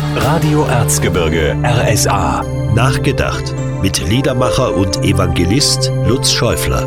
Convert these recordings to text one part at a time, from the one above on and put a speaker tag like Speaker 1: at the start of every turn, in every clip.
Speaker 1: Radio Erzgebirge RSA.
Speaker 2: Nachgedacht mit Liedermacher und Evangelist Lutz Schäufler.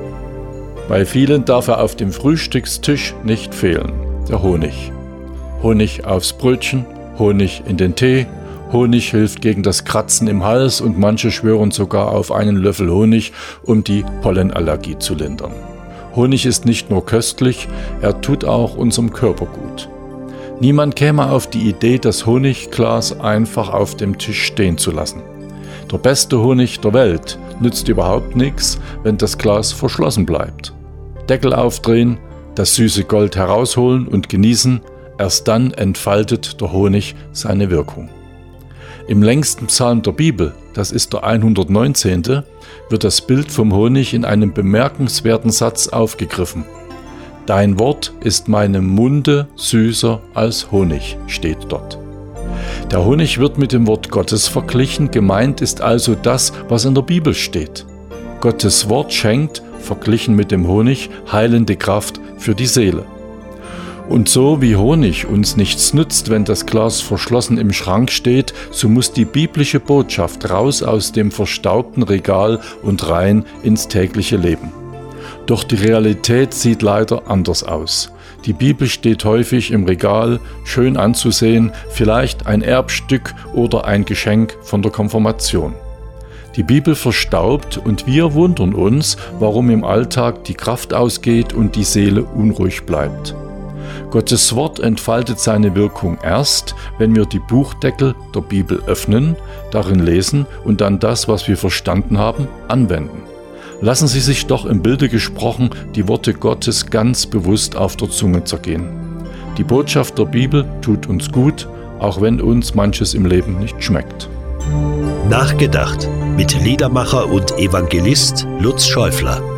Speaker 3: Bei vielen darf er auf dem Frühstückstisch nicht fehlen, der Honig. Honig aufs Brötchen, Honig in den Tee, Honig hilft gegen das Kratzen im Hals und manche schwören sogar auf einen Löffel Honig, um die Pollenallergie zu lindern. Honig ist nicht nur köstlich, er tut auch unserem Körper gut. Niemand käme auf die Idee, das Honigglas einfach auf dem Tisch stehen zu lassen. Der beste Honig der Welt nützt überhaupt nichts, wenn das Glas verschlossen bleibt. Deckel aufdrehen, das süße Gold herausholen und genießen, erst dann entfaltet der Honig seine Wirkung. Im längsten Psalm der Bibel, das ist der 119., wird das Bild vom Honig in einem bemerkenswerten Satz aufgegriffen. Dein Wort ist meinem Munde süßer als Honig, steht dort. Der Honig wird mit dem Wort Gottes verglichen, gemeint ist also das, was in der Bibel steht. Gottes Wort schenkt, verglichen mit dem Honig, heilende Kraft für die Seele. Und so wie Honig uns nichts nützt, wenn das Glas verschlossen im Schrank steht, so muss die biblische Botschaft raus aus dem verstaubten Regal und rein ins tägliche Leben. Doch die Realität sieht leider anders aus. Die Bibel steht häufig im Regal, schön anzusehen, vielleicht ein Erbstück oder ein Geschenk von der Konfirmation. Die Bibel verstaubt und wir wundern uns, warum im Alltag die Kraft ausgeht und die Seele unruhig bleibt. Gottes Wort entfaltet seine Wirkung erst, wenn wir die Buchdeckel der Bibel öffnen, darin lesen und dann das, was wir verstanden haben, anwenden. Lassen Sie sich doch im Bilde gesprochen die Worte Gottes ganz bewusst auf der Zunge zergehen. Die Botschaft der Bibel tut uns gut, auch wenn uns manches im Leben nicht schmeckt.
Speaker 2: Nachgedacht mit Liedermacher und Evangelist Lutz Schäufler.